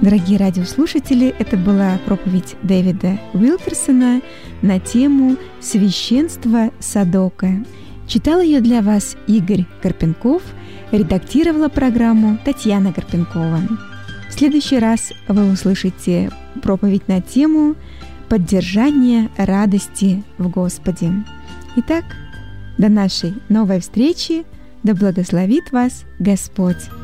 Дорогие радиослушатели, это была проповедь Дэвида Уилкерсона на тему «Священство Садока». Читал ее для вас Игорь Карпенков, редактировала программу Татьяна Карпенкова. В следующий раз вы услышите проповедь на тему «Поддержание радости в Господе». Итак, до нашей новой встречи, да благословит вас Господь!